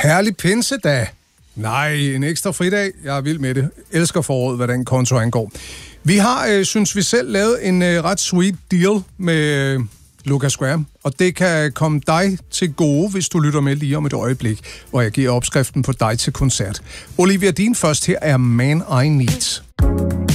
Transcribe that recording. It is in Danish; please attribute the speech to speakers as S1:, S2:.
S1: Herlig pinsedag. Nej, en ekstra fridag. Jeg er vild med det. Elsker foråret, hvad den konto angår. Vi har, synes vi selv, lavet en ret sweet deal med Lucas Graham, og det kan komme dig til gode, hvis du lytter med lige om et øjeblik, hvor jeg giver opskriften på dig til koncert. Olivia, din først her er Man I Need.